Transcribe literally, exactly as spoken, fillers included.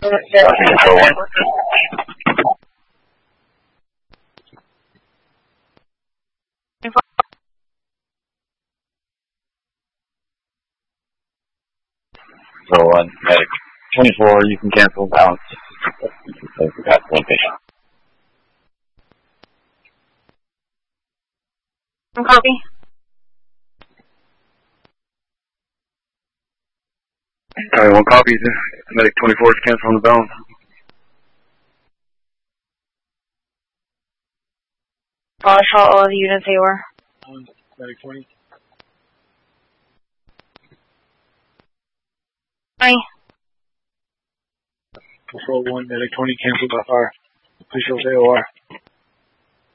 Control one. Control one. Medic twenty-four, you can cancel balance. We got one patient. Copy. Alright, one copy. Medic twenty-four is canceling the balance. I saw all the units they were. Medic twenty. Hi. Control one, Medic twenty, canceled by fire. Please show A O R.